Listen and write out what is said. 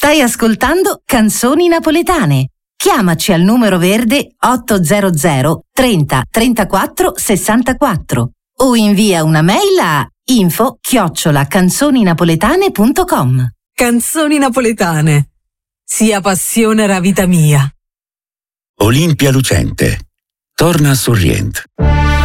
Stai ascoltando Canzoni Napoletane. Chiamaci al numero verde 800 30 34 64 o invia una mail a info@canzoninapoletane.com. Canzoni Napoletane. Sia passione ra vita mia. Olimpia Lucente. Torna a Sorrient.